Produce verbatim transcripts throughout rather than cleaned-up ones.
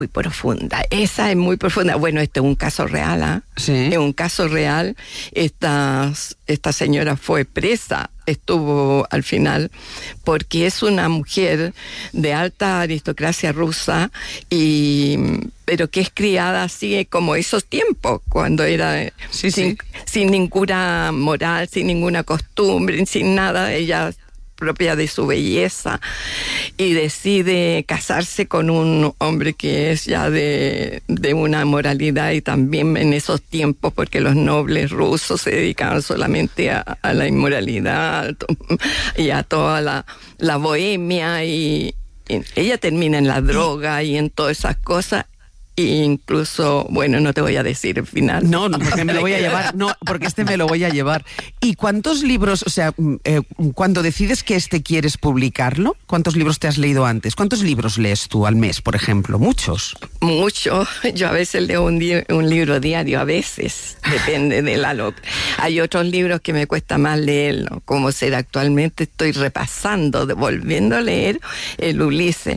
muy profunda, esa es muy profunda. Bueno, este es un caso real, ¿eh? Sí. Es un caso real. Esta, esta señora fue presa, estuvo al final, porque es una mujer de alta aristocracia rusa, y pero que es criada así como esos tiempos, cuando era sí, sin, sí. sin ninguna moral, sin ninguna costumbre, sin nada. Ella propia de su belleza, y decide casarse con un hombre que es ya de, de una moralidad, y también en esos tiempos, porque los nobles rusos se dedicaban solamente a, a la inmoralidad y a toda la, la bohemia, y, y ella termina en la droga y en todas esas cosas. E incluso, bueno, no te voy a decir el final. No, no, porque me lo voy a llevar. No, porque este me lo voy a llevar. ¿Y cuántos libros, o sea, eh, cuando decides que este quieres publicarlo, cuántos libros te has leído antes? ¿Cuántos libros lees tú al mes, por ejemplo? ¿Muchos? Mucho. Yo a veces leo un, di- un libro diario, a veces. Depende de la loca. Hay otros libros que me cuesta más leerlo, como ser actualmente. Estoy repasando, de- volviendo a leer el Ulises.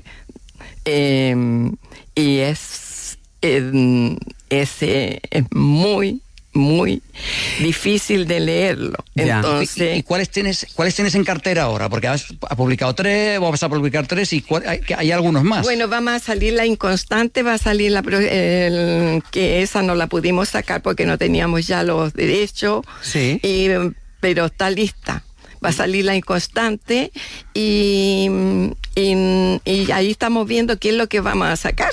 Eh, y es Eh, ese es muy, muy difícil de leerlo. Ya. Entonces, ¿Y, y cuáles tienes cuáles tienes en cartera ahora? Porque has, has publicado tres, vas a publicar tres, y cuál, hay, hay algunos más. bueno, vamos a salir La Inconstante, va a salir la pro- el, que esa no la pudimos sacar porque no teníamos ya los derechos, Sí. y, pero está lista. Va a salir La Inconstante, y, y, y ahí estamos viendo qué es lo que vamos a sacar.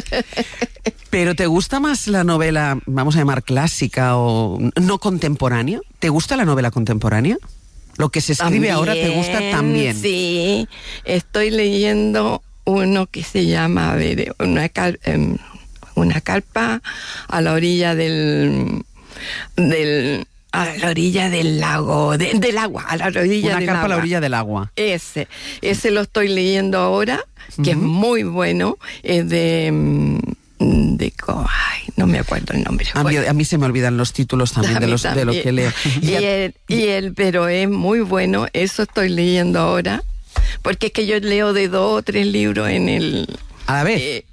¿Pero te gusta más la novela, vamos a llamar clásica o no contemporánea? ¿Te gusta la novela contemporánea? ¿Lo que se escribe También, ahora te gusta también? Sí, estoy leyendo uno que se llama, a ver, una, car- em, una carpa a la orilla del... del a la orilla del lago, de- del agua, a la orilla Una del carpa agua. a la orilla del agua. Ese, ese lo estoy leyendo ahora, que Ujú. es muy bueno, es de... mm, de co- ay, no me acuerdo el nombre. A mí, Bueno. a mí se me olvidan los títulos también A de, mí los, de lo también. que leo. Y el, y el, pero es muy bueno, eso estoy leyendo ahora, porque es que yo leo de dos o tres libros en el... ¿A la vez? eh,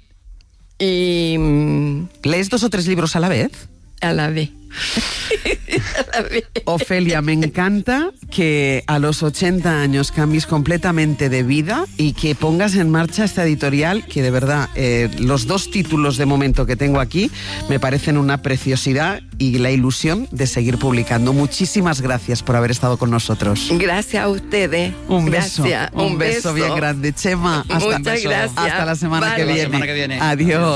y mm, ¿Lees dos o tres libros a la vez? a la vez. A la vez. Ofelia, me encanta que a los ochenta años cambies completamente de vida y que pongas en marcha esta editorial, que de verdad, eh, los dos títulos de momento que tengo aquí me parecen una preciosidad, y la ilusión de seguir publicando. Muchísimas gracias por haber estado con nosotros. Gracias a ustedes. Un beso, Gracias, un beso bien grande. Chema, hasta, Muchas gracias. hasta la semana Vale. que La viene. semana que viene. Adiós.